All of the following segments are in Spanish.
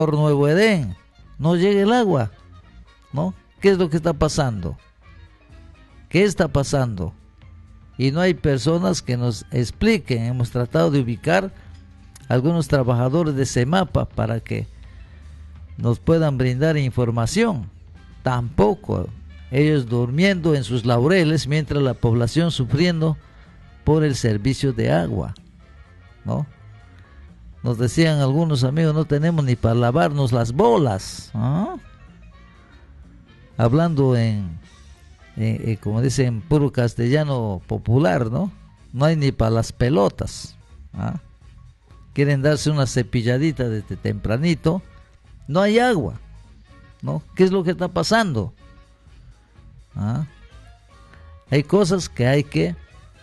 por Nuevo Edén, no llega el agua, ¿no? ¿Qué es lo que está pasando? ¿Qué está pasando? Y no hay personas que nos expliquen. Hemos tratado de ubicar algunos trabajadores de CEMAPA para que nos puedan brindar información. Tampoco. Ellos durmiendo en sus laureles mientras la población sufriendo por el servicio de agua, ¿no? Nos decían algunos amigos, no tenemos ni para lavarnos las bolas, ¿ah? Hablando como dicen, puro castellano popular, ¿no? No hay ni para las pelotas, ¿ah? Quieren darse una cepilladita desde tempranito, no hay agua, ¿no? ¿Qué es lo que está pasando? ¿Ah? Hay cosas que hay que...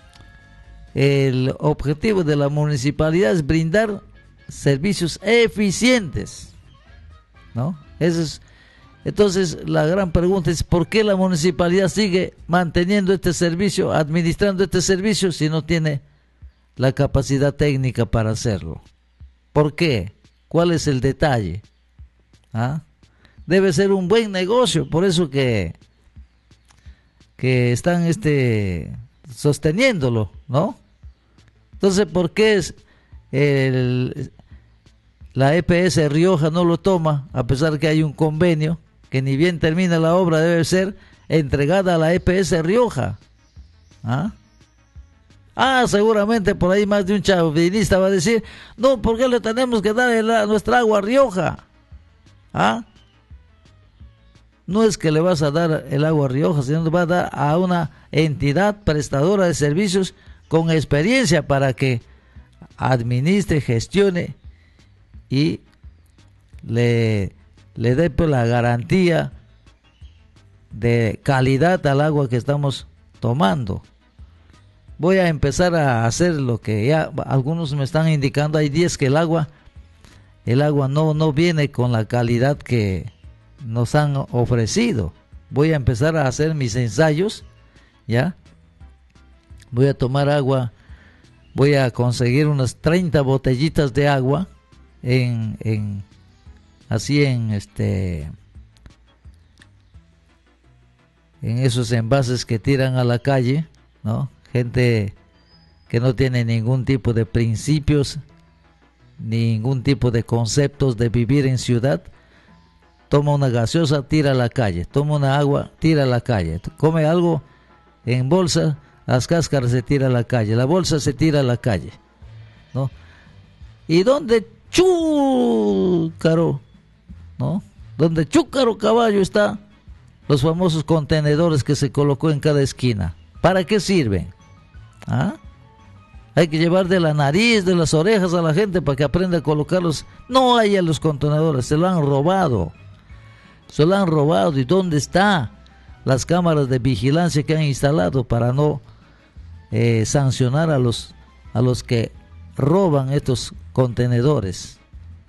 El objetivo de la municipalidad es brindar servicios eficientes, ¿no? Entonces la gran pregunta es ¿por qué la municipalidad sigue manteniendo este servicio, administrando este servicio si no tiene la capacidad técnica para hacerlo? ¿Por qué? ¿Cuál es el detalle? ¿Ah? Debe ser un buen negocio, por eso que están sosteniéndolo, ¿no? Entonces, ¿por qué la EPS Rioja no lo toma, a pesar que hay un convenio que ni bien termina la obra debe ser entregada a la EPS Rioja? Seguramente por ahí más de un chauvinista va a decir, no, ¿por qué le tenemos que dar nuestra agua a Rioja? No es que le vas a dar el agua a Rioja, sino le vas a dar a una entidad prestadora de servicios con experiencia para que administre, gestione y le dé pues la garantía de calidad al agua que estamos tomando. Voy a empezar a hacer lo que ya algunos me están indicando. Hay días que el agua no viene con la calidad que nos han ofrecido. Voy a empezar a hacer mis ensayos, ¿ya? Voy a tomar agua, voy a conseguir unas 30 botellitas de agua en esos envases que tiran a la calle, ¿no? Gente que no tiene ningún tipo de principios, ningún tipo de conceptos de vivir en ciudad. Toma una gaseosa, tira a la calle. Toma una agua, tira a la calle. Come algo en bolsa, las cáscaras se tira a la calle. La bolsa se tira a la calle, ¿no? ¿Y dónde chúcaro, ¿no? Donde chúcaro caballo está los famosos contenedores que se colocó en cada esquina. ¿Para qué sirven? Hay que llevar de la nariz, de las orejas a la gente para que aprenda a colocarlos. No hay en los contenedores, se lo han robado. Se lo han robado. ¿Y dónde están las cámaras de vigilancia que han instalado para no sancionar a los que roban estos contenedores?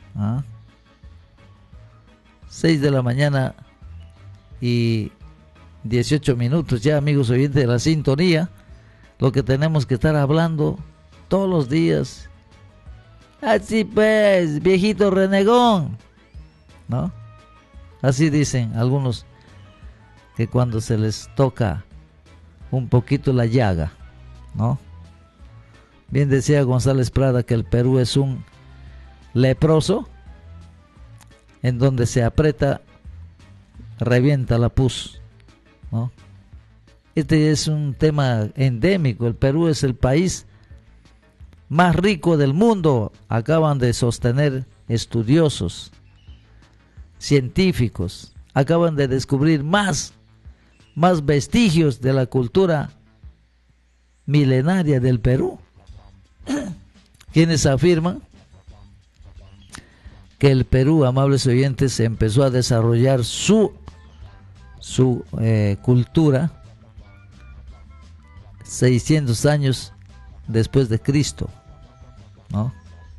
6 de la mañana y 18 minutos ya, amigos oyentes de la sintonía. Lo que tenemos que estar hablando todos los días. Así pues, viejito renegón, ¿no? Así dicen algunos que cuando se les toca un poquito la llaga, ¿no? Bien decía González Prada que el Perú es un leproso en donde se aprieta, revienta la pus, ¿no? Este es un tema endémico. El Perú es el país más rico del mundo, acaban de sostener estudiosos, científicos, acaban de descubrir más vestigios de la cultura milenaria del Perú, quienes afirman que el Perú, amables oyentes, empezó a desarrollar su cultura 600 años después de Cristo, ¿no?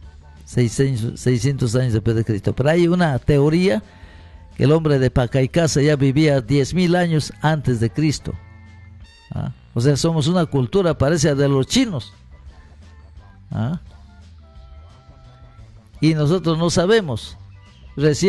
600 años después de Cristo. Pero hay una teoría que el hombre de Pacaicasa ya vivía 10.000 años antes de Cristo. O sea, somos una cultura parecida de los chinos. Y nosotros no sabemos. recién